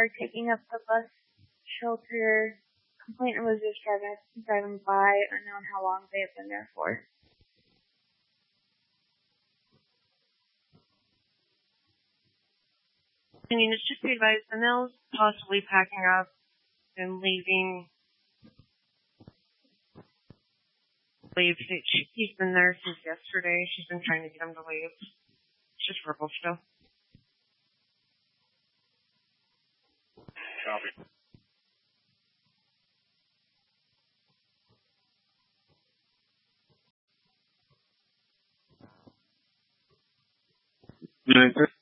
are taking up the bus shelter. Complainant was just driving by, unknown how long they have been there for. And it's just be advised, Annelle's possibly packing up and leaving. He's been there since yesterday. She's been trying to get him to leave. It's just verbal stuff. Copy. Yes, sir.